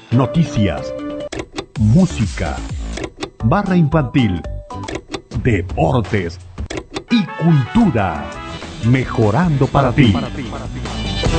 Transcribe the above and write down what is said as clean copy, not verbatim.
noticias, música, barra infantil, deportes y cultura. Mejorando para ti.